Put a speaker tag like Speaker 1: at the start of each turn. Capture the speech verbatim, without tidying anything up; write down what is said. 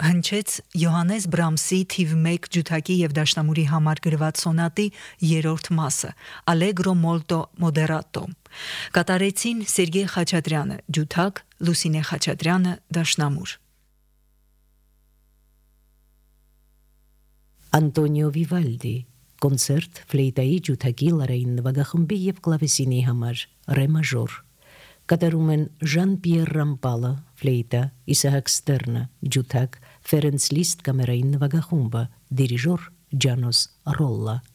Speaker 1: հնչեց Յոհաննես Բրամսի թիվ մեկ ջութակի եւ դաշնամուրի համար գրված սոնատի երրորդ մասը Allegro molto moderato։ Կատարեցին Սերգեյ Խաչատրյանը ջութակ, Լուսինե Խաչատրյանը դաշնամուր։
Speaker 2: Անտոնիո Վիվալդի կոնցերտ ֆլեյտայի ջութակի լարային նվագախմբի եւ կլավեսինի համար ռե մաժոր։ Կատարում են Ժան-Պիեր Ռամպալը, ֆլեյտա, Իսահակ Ստերնը, ջութակ, Ֆերենց Լիստ կամերային նվագախումբը, դիրիժոր Ջանոս Ռոլլա։